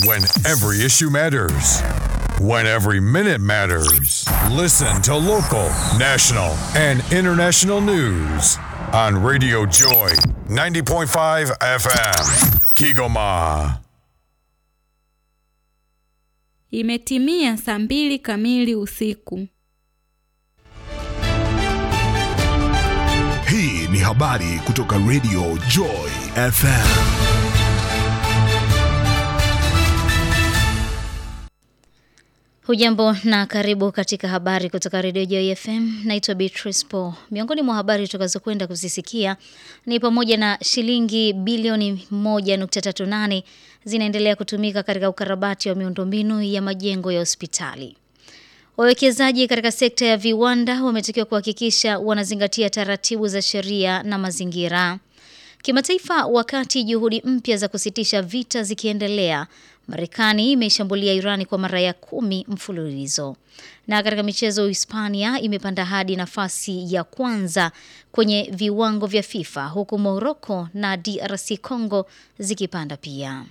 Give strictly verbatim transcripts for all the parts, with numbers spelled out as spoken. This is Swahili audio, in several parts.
When every issue matters. When every minute matters. Listen to local, national, and international news on Radio Joy ninety point five F M. Kigoma. Imetimia saa mbili kamili usiku. Hii ni habari kutoka Radio Joy F M. Hujambo na karibu katika habari kutoka Radio Joy F M. Naitwa Beatrice Paul. Miongoni mwa habari tutakazokwenda kuzisikia ni pamoja na shilingi bilioni moja nukta tatu nane zinaendelea kutumika katika ukarabati wa miundombinu ya majengo ya hospitali. Wawekezaji katika sekta ya viwanda wametakiwa kuhakikisha wanazingatia taratibu za sheria na mazingira. Kimataifa, wakati juhudi mpya za kusitisha vita zikiendelea, Marekani imeshambulia Irani kwa mara ya kumi mfululizo. Na katika michezo, Hispania imepanda hadi nafasi ya kwanza kwenye viwango vya FIFA, huku Morocco na D R C Congo zikipanda pia.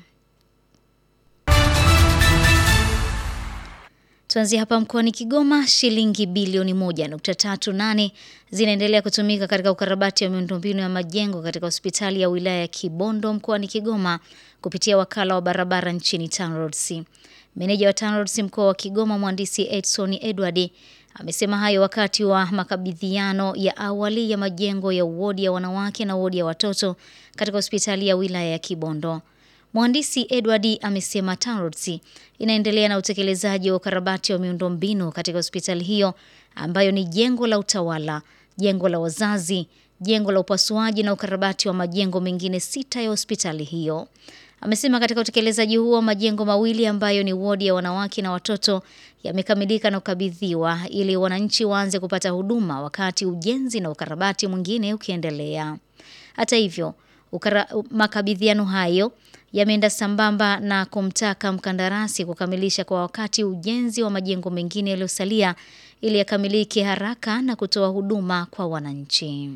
Tuanzie hapa mkoani Kigoma. Shilingi bilioni moja nukta tatu nane zinaendelea kutumika katika ukarabati wa miundombinu ya majengo katika hospitali ya wilaya ya Kibondo mkoani Kigoma kupitia wakala wa barabara nchini TANROADS. Meneja wa TANROADS mkoa wa Kigoma, mhandisi Edson Edward, amesema hayo wakati wa makabidhiano ya awali ya majengo ya wodi ya wanawake na wodi ya watoto katika hospitali ya wilaya ya Kibondo. Mhandisi Edward amesema TANROADS inaendelea na utekelezaji wa ukarabati wa miundombinu katika hospitali hiyo ambayo ni jengo la utawala, jengo la wazazi, jengo la upasuaji na ukarabati wa majengo mengine sita ya hospitali hiyo. Amesema katika utekelezaji huo majengo mawili ambayo ni wodi ya wanawake na watoto yamekamilika na kukabidhiwa ili wananchi waanze kupata huduma wakati ujenzi na ukarabati mwingine ukiendelea. Hata hivyo, ukara, makabidhiano hayo yameenda sambamba na kumtaka mkandarasi kukamilisha kwa wakati ujenzi wa majengo mengine yaliyosalia ili yakamilike haraka na kutoa huduma kwa wananchi.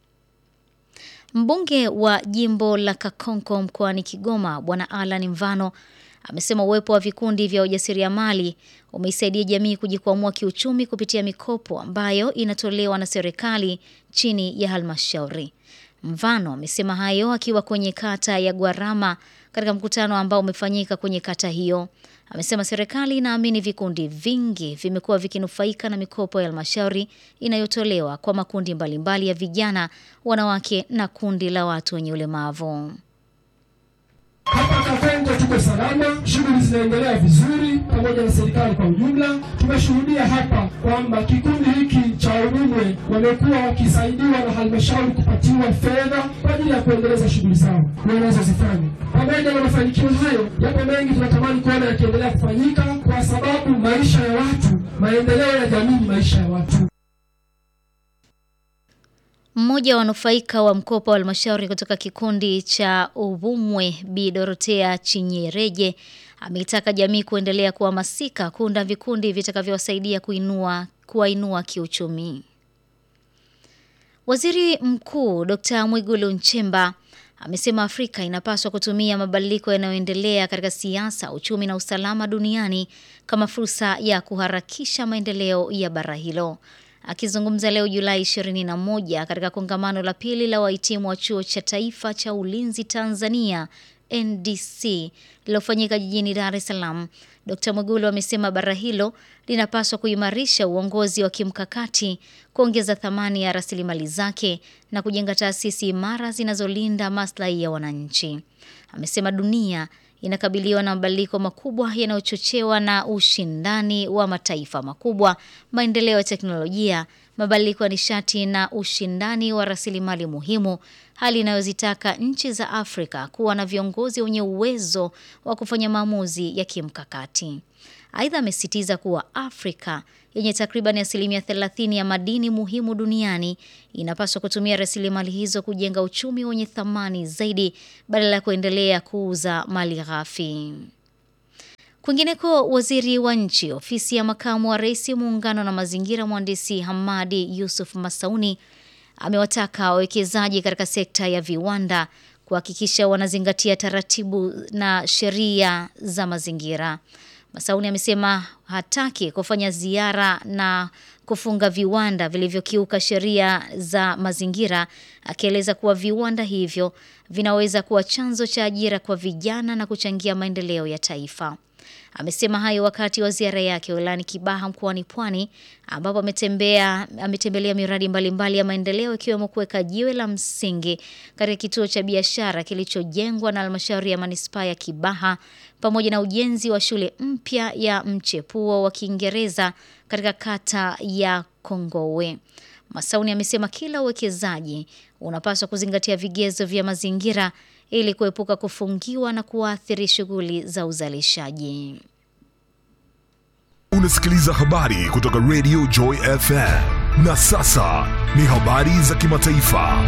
Mbunge wa jimbo la Kakonko mkoani Kigoma, Bwana Alan Mvano, amesema uwepo wa vikundi vya ujasiriamali umeisaidia jamii kujikwamua kiuchumi kupitia mikopo ambayo inatolewa na serikali chini ya halmashauri. Mvano amesema hayo akiwa kwenye kata ya Gwarama katika mkutano ambao umefanyika kwenye kata hiyo. Amesema serikali inaamini vikundi vingi vimekuwa vikinufaika na mikopo ya halmashauri inayotolewa kwa makundi mbalimbali ya vijana, wanawake na kundi la watu wenye ulemavu. Hapa Kakonko tuko salama, shughuli zinaendelea vizuri pamoja na serikali kwa ujumla. Tumeshuhudia hapa kwamba kikundi hiki cha umumwe wamekuwa wakisaidiwa na halmashauri kupatiwa fedha kwa ajili ya kuendeleza shughuli zao wanazozifanya. Pamoja na mafanikio hayo, yapo mengi tunatamani kuona yakiendelea kufanyika kwa sababu maisha ya watu, maendeleo ya jamii, maisha ya watu. Mmoja wa wanufaika wa mkopo wa halmashauri kutoka kikundi cha Ubumwe, Bi Dorotea Chinyereje, ameitaka jamii kuendelea kuhamasika kuunda vikundi vitakavyowasaidia kuinua kuwainua kiuchumi. Waziri Mkuu Dokta Mwigulu Nchemba amesema Afrika inapaswa kutumia mabadiliko yanayoendelea katika siasa, uchumi na usalama duniani kama fursa ya kuharakisha maendeleo ya bara hilo. Akizungumza leo Julai ishirini na moja katika kongamano la pili la wahitimu wa Chuo cha Taifa cha Ulinzi Tanzania N D C lilofanyika jijini Dar es Salaam, Dokta Mwigulu amesema bara hilo linapaswa kuimarisha uongozi wa kimkakati, kuongeza thamani ya rasilimali zake na kujenga taasisi imara zinazolinda maslahi ya wananchi. Amesema dunia inakabiliwa na mabadiliko makubwa yanayochochewa na ushindani wa mataifa makubwa, maendeleo ya teknolojia, mabadiliko ya nishati na ushindani wa rasilimali muhimu, hali inayozitaka nchi za Afrika kuwa na viongozi wenye uwezo wa kufanya maamuzi ya kimkakati. Aidha, amesisitiza kuwa Afrika yenye takriban asilimia thelathini ya madini muhimu duniani inapaswa kutumia rasilimali hizo kujenga uchumi wenye thamani zaidi badala ya kuendelea kuuza mali ghafi. Kwingineko, waziri wa nchi ofisi ya makamu wa rais muungano na mazingira mhandisi Hamadi Yusuf Masauni amewataka wawekezaji katika sekta ya viwanda kuhakikisha wanazingatia taratibu na sheria za mazingira. Masauni amesema hataki kufanya ziara na kufunga viwanda vilivyokiuka sheria za mazingira, akieleza kuwa viwanda hivyo vinaweza kuwa chanzo cha ajira kwa vijana na kuchangia maendeleo ya taifa. Amesema hayo wakati wa ziara yake wilayani Kibaha mkoani Pwani, ambapo ametembea ametembelea miradi mbalimbali ya maendeleo ikiwemo kuweka jiwe la msingi katika kituo cha biashara kilichojengwa na halmashauri ya manispaa ya Kibaha, pamoja na ujenzi wa shule mpya ya mchepuo wa Kiingereza katika kata ya Kongowe. Masauni amesema kila uwekezaji unapaswa kuzingatia vigezo vya mazingira ili kuepuka kufungiwa na kuathiri shughuli za uzalishaji. Unasikiliza habari kutoka Radio Joy F M. Na sasa ni habari za kimataifa.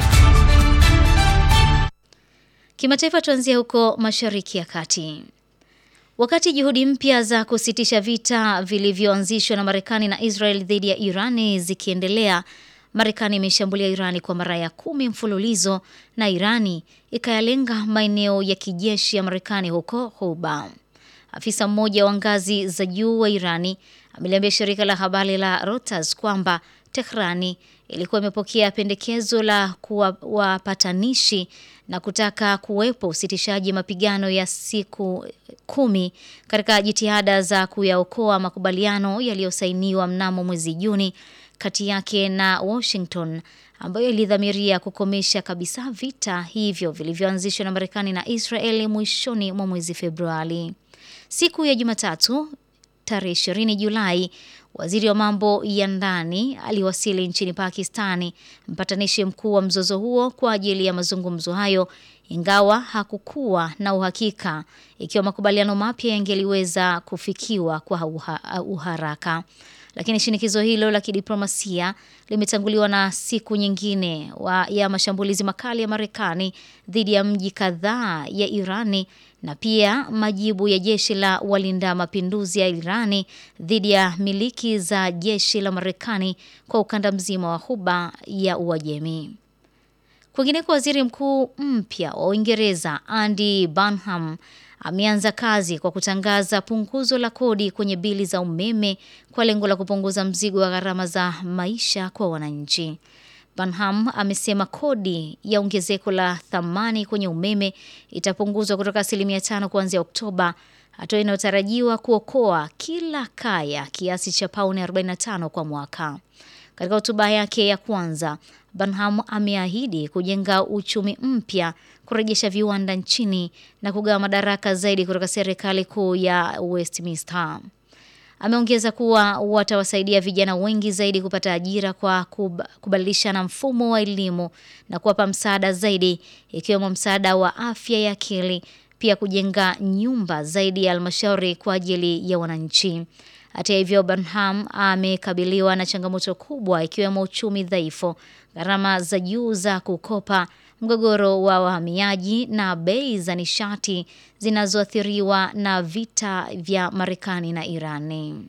Kimataifa tuanzie huko Mashariki ya Kati. Wakati juhudi mpya za kusitisha vita vilivyoanzishwa na Marekani na Israel dhidi ya Irani zikiendelea, Marekani imeshambulia Irani kwa mara ya kumi mfululizo na Irani ikayalenga maeneo ya kijeshi ya Marekani huko Ghuba. Afisa mmoja wa ngazi za juu wa Irani ameliambia shirika la habari la Reuters kwamba Tehrani ilikuwa imepokea pendekezo la kuwa wapatanishi na kutaka kuwepo usitishaji mapigano ya siku kumi katika jitihada za kuyaokoa makubaliano yaliyosainiwa mnamo mwezi Juni kati yake na Washington, ambayo ilidhamiria kukomesha kabisa vita hivyo vilivyoanzishwa na Marekani na Israeli mwishoni mwa mwezi Februari. Siku ya Jumatatu tarehe ishirini Julai, waziri wa mambo ya ndani aliwasili nchini Pakistani, mpatanishi mkuu wa mzozo huo, kwa ajili ya mazungumzo hayo, ingawa hakukuwa na uhakika ikiwa makubaliano mapya yangeliweza kufikiwa kwa uha, uharaka. Lakini shinikizo hilo la kidiplomasia limetanguliwa na siku nyingine wa ya mashambulizi makali ya Marekani dhidi ya mji kadhaa ya Irani, na pia majibu ya jeshi la walinda mapinduzi ya Irani dhidi ya miliki za jeshi la Marekani kwa ukanda mzima wa Ghuba ya Uajemi. Kwingineko, waziri mkuu mpya wa Uingereza Andy Burnham ameanza kazi kwa kutangaza punguzo la kodi kwenye bili za umeme kwa lengo la kupunguza mzigo wa gharama za maisha kwa wananchi. Burnham amesema kodi ya ongezeko la thamani kwenye umeme itapunguzwa kutoka asilimia tano kuanzia Oktoba, hatua inayotarajiwa kuokoa kila kaya kiasi cha pauni arobaini na tano kwa mwaka. Katika hotuba yake ya kwanza, Burnham ameahidi kujenga uchumi mpya, kurejesha viwanda nchini na kugawa madaraka zaidi kutoka serikali kuu ya Westminster. Ameongeza kuwa watawasaidia vijana wengi zaidi kupata ajira kwa kubadilisha na mfumo wa elimu na kuwapa msaada zaidi, ikiwemo msaada wa afya ya akili, pia kujenga nyumba zaidi ya halmashauri kwa ajili ya wananchi. Hata hivyo, Burnham amekabiliwa na changamoto kubwa, ikiwemo uchumi dhaifu, gharama za juu za kukopa, mgogoro wa wahamiaji na bei za nishati zinazoathiriwa na vita vya Marekani na Irani.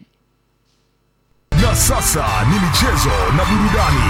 Na sasa ni michezo na burudani.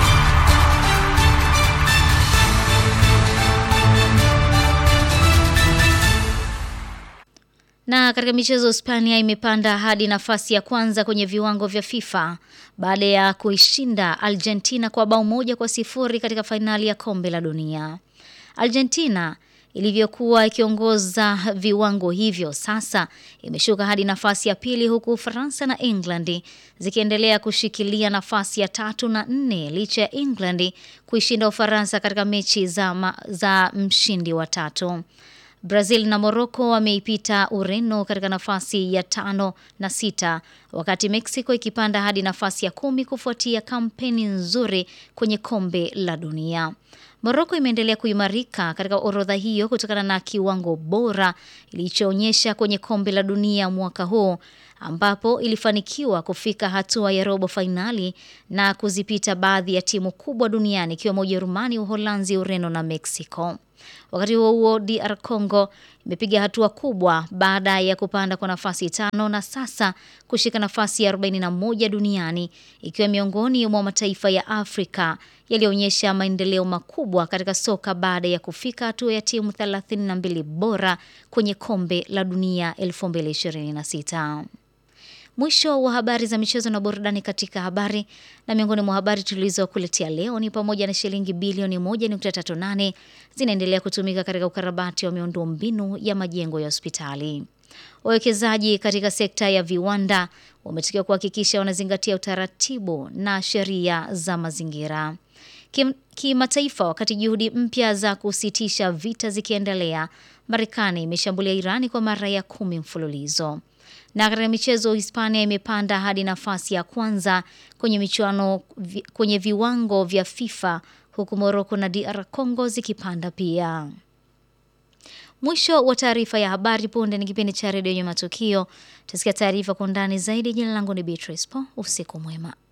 Na katika michezo, Hispania imepanda hadi nafasi ya kwanza kwenye viwango vya FIFA baada ya kuishinda Argentina kwa bao moja kwa sifuri katika fainali ya kombe la dunia. Argentina ilivyokuwa ikiongoza viwango hivyo sasa imeshuka hadi nafasi ya pili, huku Ufaransa na England zikiendelea kushikilia nafasi ya tatu na nne licha ya England kuishinda Ufaransa katika mechi za, ma, za mshindi wa tatu. Brazil na Morocco wameipita Ureno katika nafasi ya tano na sita, wakati Mexico ikipanda hadi nafasi ya kumi kufuatia kampeni nzuri kwenye kombe la dunia. Morocco imeendelea kuimarika katika orodha hiyo kutokana na kiwango bora ilichoonyesha kwenye kombe la dunia mwaka huu, ambapo ilifanikiwa kufika hatua ya robo finali na kuzipita baadhi ya timu kubwa duniani ikiwemo Ujerumani, Uholanzi, Ureno na Mexico. Wakati huo huo, D R Congo imepiga hatua kubwa baada ya kupanda kwa nafasi tano na sasa kushika nafasi ya arobaini na moja duniani, ikiwa miongoni mwa mataifa ya Afrika yaliyoonyesha maendeleo makubwa katika soka baada ya kufika hatua ya timu thelathini na mbili bora kwenye kombe la dunia elfu mbili ishirini na sita. Mwisho wa habari za michezo na burudani katika habari, na miongoni mwa habari tulizokuletea leo ni pamoja na shilingi bilioni moja nukta tatu nane zinaendelea kutumika katika ukarabati wa miundombinu ya majengo ya hospitali. Wawekezaji katika sekta ya viwanda wametakiwa kuhakikisha wanazingatia utaratibu na sheria za mazingira. Kimataifa, wakati juhudi mpya za kusitisha vita zikiendelea, Marekani imeshambulia Irani kwa mara ya kumi mfululizo. Na katika michezo, Hispania imepanda hadi nafasi ya kwanza kwenye michuano kwenye viwango vya FIFA, huku Morocco na D R Congo zikipanda pia. Mwisho wa taarifa ya habari. Punde ni kipindi cha redio yenye matukio. Tusikia taarifa kwa ndani zaidi. Jina langu ni Beatrice Po. Usiku mwema.